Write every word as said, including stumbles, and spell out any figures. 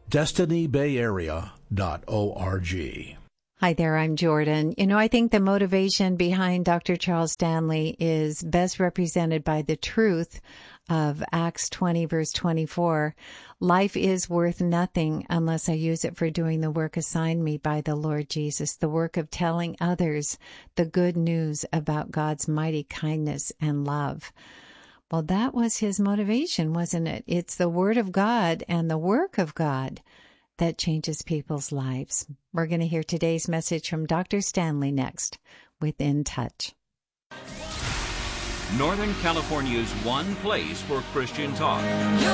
destiny bay area dot org. Hi there, I'm Jordan. You know, I think the motivation behind Doctor Charles Stanley is best represented by the truth of Acts twenty, verse twenty-four. Life is worth nothing unless I use it for doing the work assigned me by the Lord Jesus, the work of telling others the good news about God's mighty kindness and love. Well, that was his motivation, wasn't it? It's the Word of God and the work of God that changes people's lives. We're going to hear today's message from Doctor Stanley next with In Touch. Northern California's one place for Christian talk.